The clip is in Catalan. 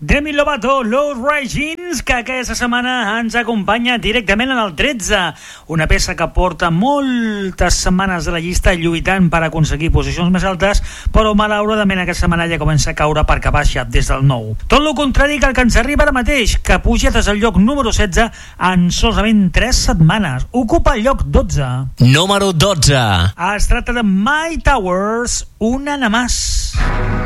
Demi Lovato, Low Riders, que aquesta setmana ens acompanya directament en el 13, una peça que porta moltes setmanes de la llista lluitant per aconseguir posicions més altes, però malauradament aquesta setmana ja comença a caure perquè baixa des del 9. Tot el contrari que el que ens arriba ara mateix, que puja des del lloc número 16 en solament 3 setmanes. Ocupa el lloc 12. Número 12. Es tracta de My Towers, una nada más.